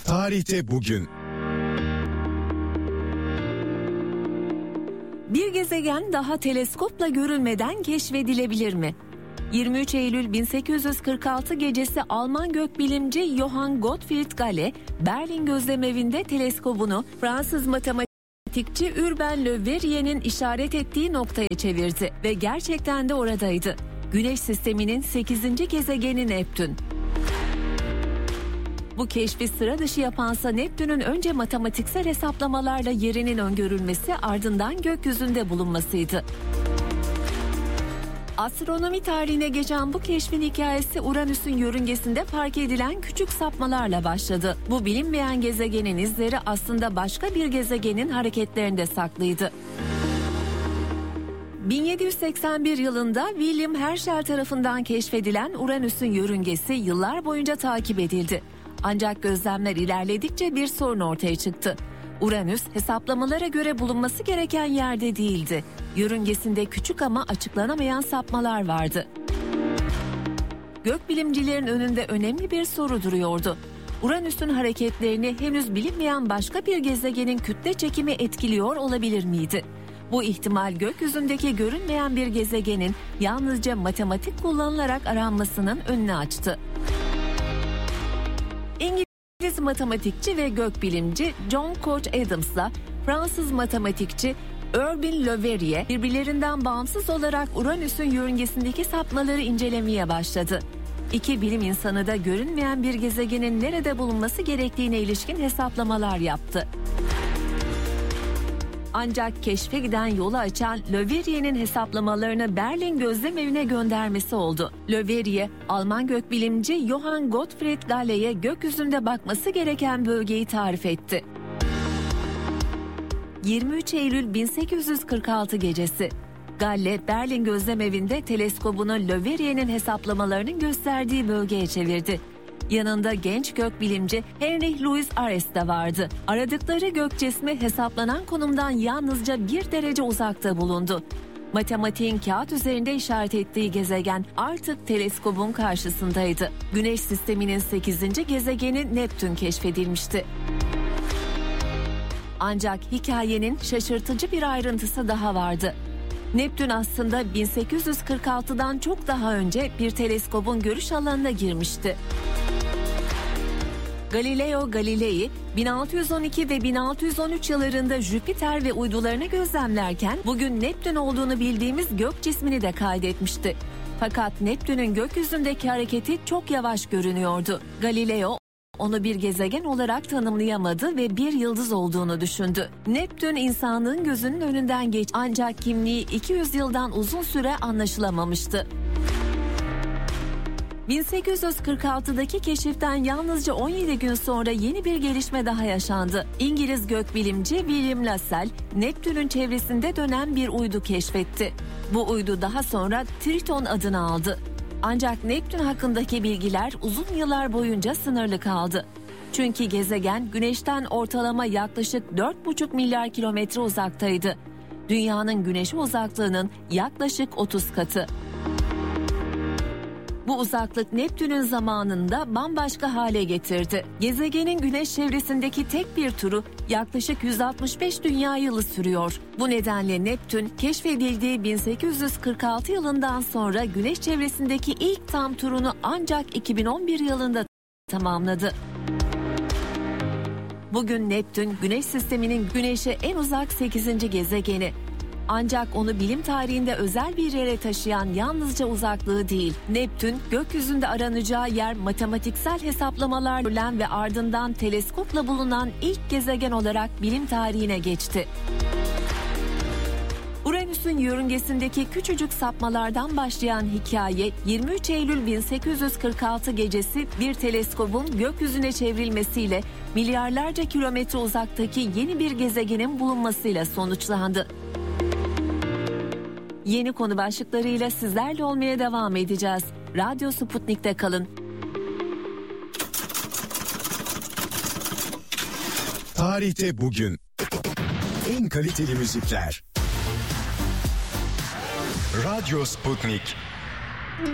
Tarihte bugün. Bir gezegen daha teleskopla görülmeden keşfedilebilir mi? 23 Eylül 1846 gecesi Alman gökbilimci Johann Gottfried Galle, Berlin gözlemevinde teleskobunu Fransız matematikçi Urbain Le Verrier'in işaret ettiği noktaya çevirdi ve gerçekten de oradaydı. Güneş sisteminin 8. gezegeni Neptün. Bu keşfi sıra dışı yapansa Neptün'ün önce matematiksel hesaplamalarla yerinin öngörülmesi, ardından gökyüzünde bulunmasıydı. Astronomi tarihine geçen bu keşfin hikayesi Uranüs'ün yörüngesinde fark edilen küçük sapmalarla başladı. Bu bilinmeyen gezegenin izleri aslında başka bir gezegenin hareketlerinde saklıydı. 1781 yılında William Herschel tarafından keşfedilen Uranüs'ün yörüngesi yıllar boyunca takip edildi. Ancak gözlemler ilerledikçe bir sorun ortaya çıktı. Uranüs hesaplamalara göre bulunması gereken yerde değildi. Yörüngesinde küçük ama açıklanamayan sapmalar vardı. Gökbilimcilerin önünde önemli bir soru duruyordu. Uranüs'ün hareketlerini henüz bilinmeyen başka bir gezegenin kütle çekimi etkiliyor olabilir miydi? Bu ihtimal gökyüzündeki görünmeyen bir gezegenin yalnızca matematik kullanılarak aranmasının önünü açtı. İngiliz matematikçi ve gökbilimci John Couch Adams'la Fransız matematikçi Urbain Le Verrier birbirlerinden bağımsız olarak Uranüs'ün yörüngesindeki sapmaları incelemeye başladı. İki bilim insanı da görünmeyen bir gezegenin nerede bulunması gerektiğine ilişkin hesaplamalar yaptı. Ancak keşfe giden yolu açan Le Verrier'in hesaplamalarını Berlin gözlemevine göndermesi oldu. Le Verrier, Alman gökbilimci Johann Gottfried Galle'ye gökyüzünde bakması gereken bölgeyi tarif etti. 23 Eylül 1846 gecesi. Galle, Berlin gözlemevinde teleskobunu Le Verrier'in hesaplamalarının gösterdiği bölgeye çevirdi. Yanında genç gökbilimci Heinrich Louis Ares de vardı. Aradıkları gök cismi hesaplanan konumdan yalnızca 1 derece uzakta bulundu. Matematiğin kağıt üzerinde işaret ettiği gezegen artık teleskobun karşısındaydı. Güneş sisteminin 8. gezegeni Neptün keşfedilmişti. Ancak hikayenin şaşırtıcı bir ayrıntısı daha vardı. Neptün aslında 1846'dan çok daha önce bir teleskobun görüş alanına girmişti. Galileo Galilei 1612 ve 1613 yıllarında Jüpiter ve uydularını gözlemlerken bugün Neptün olduğunu bildiğimiz gök cismini de kaydetmişti. Fakat Neptün'ün gökyüzündeki hareketi çok yavaş görünüyordu. Galileo onu bir gezegen olarak tanımlayamadı ve bir yıldız olduğunu düşündü. Neptün insanlığın gözünün önünden geç, ancak kimliği 200 yıldan uzun süre anlaşılamamıştı. 1846'daki keşiften yalnızca 17 gün sonra yeni bir gelişme daha yaşandı. İngiliz gökbilimci William Lassell, Neptün'ün çevresinde dönen bir uydu keşfetti. Bu uydu daha sonra Triton adını aldı. Ancak Neptün hakkındaki bilgiler uzun yıllar boyunca sınırlı kaldı. Çünkü gezegen Güneş'ten ortalama yaklaşık 4,5 milyar kilometre uzaktaydı. Dünyanın Güneş'e uzaklığının yaklaşık 30 katı. Bu uzaklık Neptün'ün zamanında bambaşka hale getirdi. Gezegenin Güneş çevresindeki tek bir turu yaklaşık 165 dünya yılı sürüyor. Bu nedenle Neptün keşfedildiği 1846 yılından sonra Güneş çevresindeki ilk tam turunu ancak 2011 yılında tamamladı. Bugün Neptün Güneş sisteminin Güneş'e en uzak 8. gezegeni. Ancak onu bilim tarihinde özel bir yere taşıyan yalnızca uzaklığı değil. Neptün, gökyüzünde aranacağı yer matematiksel hesaplamalar görülen ve ardından teleskopla bulunan ilk gezegen olarak bilim tarihine geçti. Uranüs'ün yörüngesindeki küçücük sapmalardan başlayan hikaye 23 Eylül 1846 gecesi bir teleskobun gökyüzüne çevrilmesiyle milyarlarca kilometre uzaktaki yeni bir gezegenin bulunmasıyla sonuçlandı. Yeni konu başlıklarıyla sizlerle olmaya devam edeceğiz. Radyo Sputnik'te kalın. Tarihte bugün. En kaliteli müzikler. Radyo Sputnik.